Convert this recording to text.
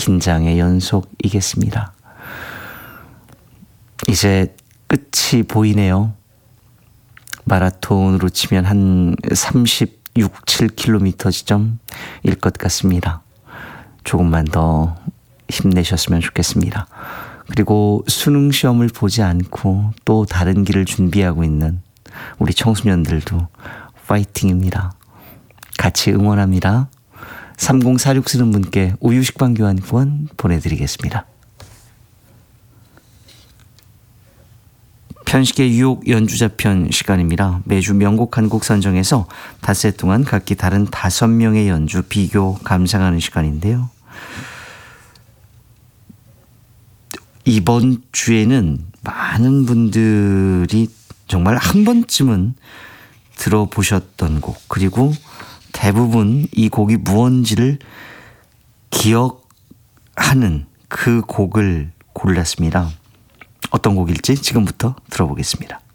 긴장의 연속이겠습니다. 이제 끝이 보이네요. 마라톤으로 치면 한 36, 7km 지점일 것 같습니다. 조금만 더 힘내셨으면 좋겠습니다. 그리고 수능 시험을 보지 않고 또 다른 길을 준비하고 있는 우리 청소년들도 파이팅입니다. 같이 응원합니다. 3046 쓰는 분께 우유 식빵 교환권 보내드리겠습니다. 편식의 유혹 연주자편 시간입니다. 매주 명곡 한 곡 선정해서 닷새 동안 각기 다른 5명의 연주 비교 감상하는 시간인데요. 이번 주에는 많은 분들이 정말 한 번쯤은 들어보셨던 곡, 그리고 대부분 이 곡이 무언지를 기억하는 그 곡을 골랐습니다. 어떤 곡일지 지금부터 들어보겠습니다.